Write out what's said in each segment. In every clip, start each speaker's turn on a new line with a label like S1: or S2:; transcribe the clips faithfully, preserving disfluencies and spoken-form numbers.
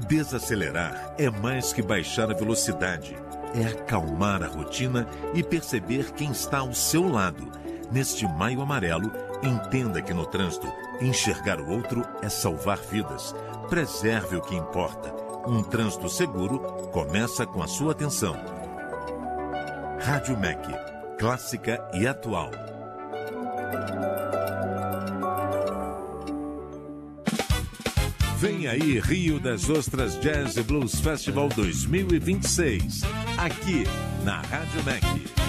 S1: Desacelerar é mais que baixar a velocidade. É acalmar a rotina e perceber quem está ao seu lado. Neste Maio Amarelo, entenda que no trânsito, enxergar o outro é salvar vidas. Preserve o que importa. Um trânsito seguro começa com a sua atenção. Rádio M E C, clássica e atual. Vem aí Rio das Ostras Jazz e Blues Festival dois mil e vinte e seis, aqui na Rádio M E C.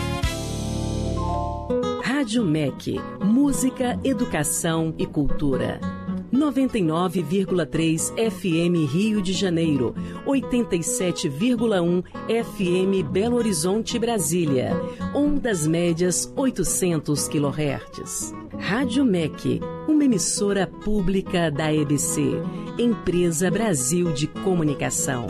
S2: Rádio M E C, música, educação e cultura. noventa e nove vírgula três F M Rio de Janeiro, oitenta e sete vírgula um F M Belo Horizonte, Brasília, ondas médias oitocentos quilohertz. Rádio M E C, uma emissora pública da E B C, Empresa Brasil de Comunicação.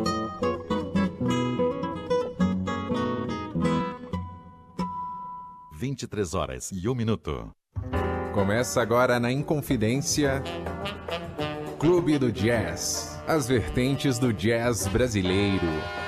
S3: vinte e três horas e um minuto.
S4: Começa agora na Inconfidência, Clube do Jazz, as vertentes do jazz brasileiro.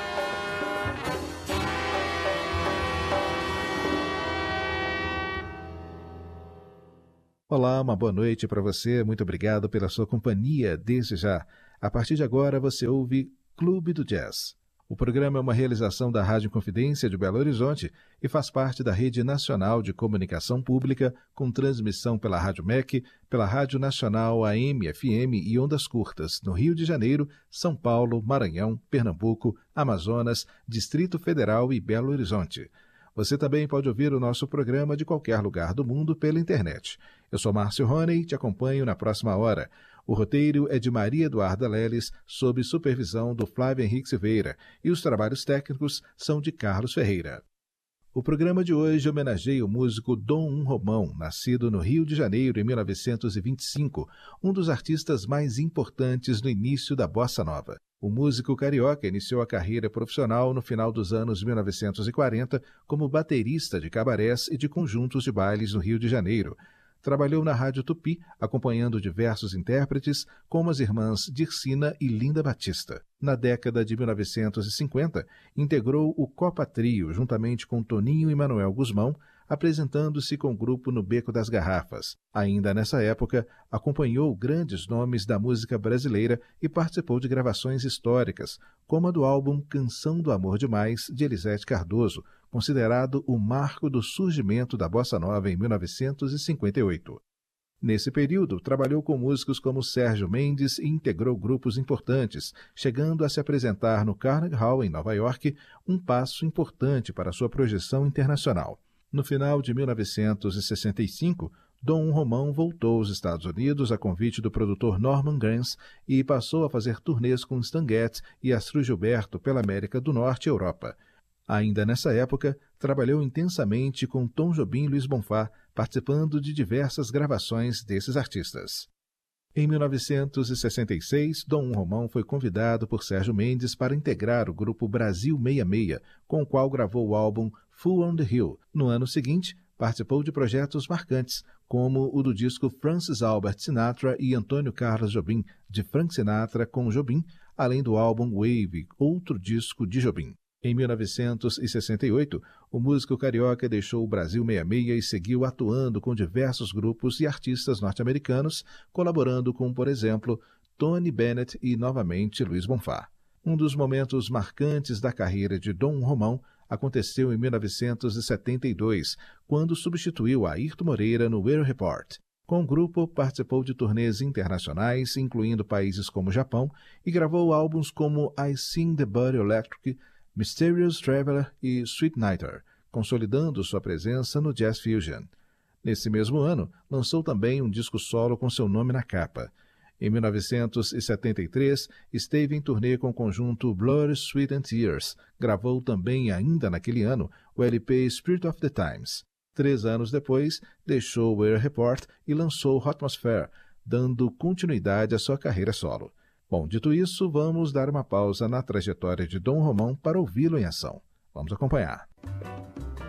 S5: Olá, uma boa noite para você, muito obrigado pela sua companhia desde já. A partir de agora você ouve Clube do Jazz. O programa é uma realização da Rádio Confidência de Belo Horizonte e faz parte da Rede Nacional de Comunicação Pública, com transmissão pela Rádio M E C, pela Rádio Nacional A M, F M e Ondas Curtas, no Rio de Janeiro, São Paulo, Maranhão, Pernambuco, Amazonas, Distrito Federal e Belo Horizonte. Você também pode ouvir o nosso programa de qualquer lugar do mundo pela internet. Eu sou Márcio Rony e te acompanho na próxima hora. O roteiro é de Maria Eduarda Leles, sob supervisão do Flávio Henrique Silveira, e os trabalhos técnicos são de Carlos Ferreira. O programa de hoje homenageia o músico Dom Romão, nascido no Rio de Janeiro em mil novecentos e vinte e cinco, um dos artistas mais importantes no início da bossa nova. O músico carioca iniciou a carreira profissional no final dos anos mil novecentos e quarenta como baterista de cabarés e de conjuntos de bailes no Rio de Janeiro. Trabalhou na Rádio Tupi, acompanhando diversos intérpretes, como as irmãs Dircina e Linda Batista. Na década de mil novecentos e cinquenta, integrou o Copa Trio, juntamente com Toninho e Manuel Guzmão, apresentando-se com o grupo no Beco das Garrafas. Ainda nessa época, acompanhou grandes nomes da música brasileira e participou de gravações históricas, como a do álbum Canção do Amor Demais, de Elisete Cardoso, considerado o marco do surgimento da bossa nova em mil novecentos e cinquenta e oito. Nesse período, trabalhou com músicos como Sérgio Mendes e integrou grupos importantes, chegando a se apresentar no Carnegie Hall, em Nova York, um passo importante para sua projeção internacional. No final de mil novecentos e sessenta e cinco, Dom Romão voltou aos Estados Unidos a convite do produtor Norman Granz e passou a fazer turnês com Stan Getz e Astrud Gilberto pela América do Norte e Europa. Ainda nessa época, trabalhou intensamente com Tom Jobim e Luiz Bonfá, participando de diversas gravações desses artistas. Em mil novecentos e sessenta e seis, Dom Romão foi convidado por Sérgio Mendes para integrar o grupo Brasil sessenta e seis, com o qual gravou o álbum Fool on the Hill. No ano seguinte, participou de projetos marcantes, como o do disco Francis Albert Sinatra e Antônio Carlos Jobim, de Frank Sinatra com Jobim, além do álbum Wave, outro disco de Jobim. Em mil novecentos e sessenta e oito, o músico carioca deixou o Brasil sessenta e seis e seguiu atuando com diversos grupos e artistas norte-americanos, colaborando com, por exemplo, Tony Bennett e, novamente, Luiz Bonfá. Um dos momentos marcantes da carreira de Dom Romão aconteceu em mil novecentos e setenta e dois, quando substituiu Airto Moreira no Weather Report. Com o grupo, participou de turnês internacionais, incluindo países como Japão, e gravou álbuns como I Sing the Body Electric, Mysterious Traveler e Sweet Nighter, consolidando sua presença no Jazz Fusion. Nesse mesmo ano, lançou também um disco solo com seu nome na capa. Em mil novecentos e setenta e três, esteve em turnê com o conjunto Blood, Sweat and Tears. Gravou também, ainda naquele ano, o L P Spirit of the Times. Três anos depois, deixou o Air Report e lançou Hotmosphere, dando continuidade à sua carreira solo. Bom, dito isso, vamos dar uma pausa na trajetória de Dom Romão para ouvi-lo em ação. Vamos acompanhar.